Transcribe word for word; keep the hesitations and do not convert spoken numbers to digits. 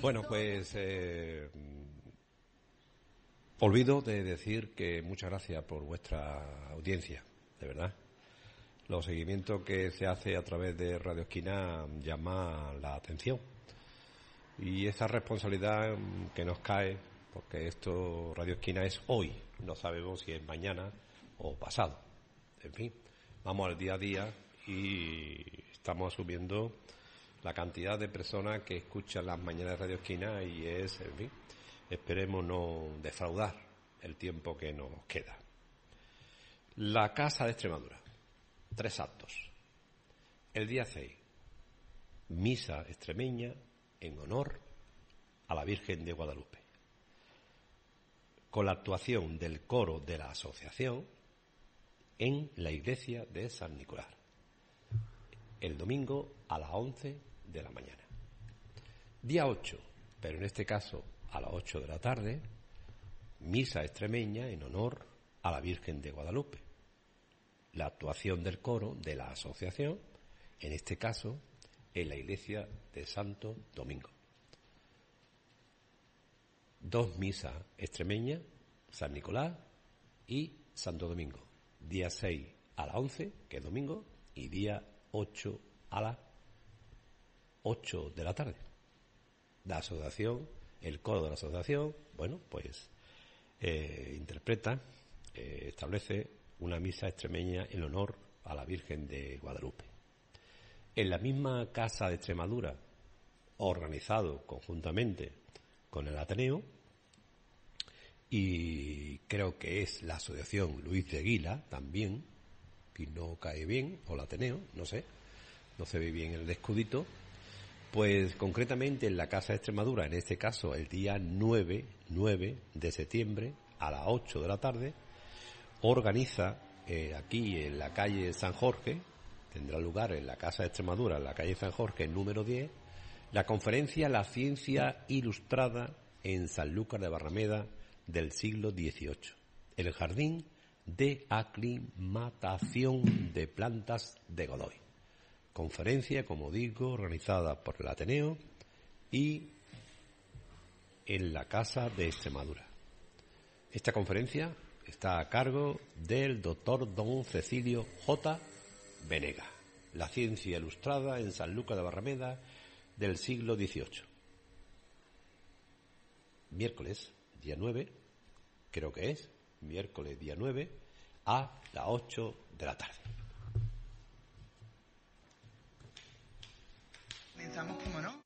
Bueno, pues eh, olvido de decir que muchas gracias por vuestra audiencia, de verdad. Los seguimientos que se hace a través de Radio Esquina llama la atención. Y esa responsabilidad que nos cae, porque esto, Radio Esquina es hoy, no sabemos si es mañana o pasado. En fin, vamos al día a día y estamos asumiendo la cantidad de personas que escuchan las mañanas de Radio Esquina y es, en fin, esperemos no defraudar el tiempo que nos queda. La Casa de Extremadura, tres actos. El día seis, misa extremeña en honor a la Virgen de Guadalupe, con la actuación del coro de la asociación en la iglesia de San Nicolás, el domingo a las once de la mañana. Día ocho, pero en este caso a las ocho de la tarde, misa extremeña en honor a la Virgen de Guadalupe, la actuación del coro de la asociación, en este caso en la iglesia de Santo Domingo. Dos misas extremeñas, San Nicolás y Santo Domingo, día seis a las once, que es domingo, y día ocho a las ocho de la tarde. La asociación, el coro de la asociación, bueno, pues eh, interpreta, eh, establece una misa extremeña en honor a la Virgen de Guadalupe. En la misma Casa de Extremadura, organizado conjuntamente con el Ateneo, y creo que es la asociación Luis de Aguila también, y no cae bien, o el Ateneo, no sé, no se ve bien el escudito, pues concretamente en la Casa de Extremadura, en este caso el día nueve de septiembre a las ocho de la tarde, organiza eh, aquí en la calle San Jorge, tendrá lugar en la Casa de Extremadura, en la calle San Jorge, número diez, la conferencia La Ciencia Ilustrada en Sanlúcar de Barrameda del siglo dieciocho, el Jardín de Aclimatación de Plantas de Godoy. Conferencia, como digo, organizada por el Ateneo y en la Casa de Extremadura. Esta conferencia está a cargo del doctor don Cecilio J. Venega. La Ciencia Ilustrada en Sanlúcar de Barrameda del siglo dieciocho. Miércoles, día nueve, creo que es, miércoles día nueve, a las ocho de la tarde. Comenzamos, como no,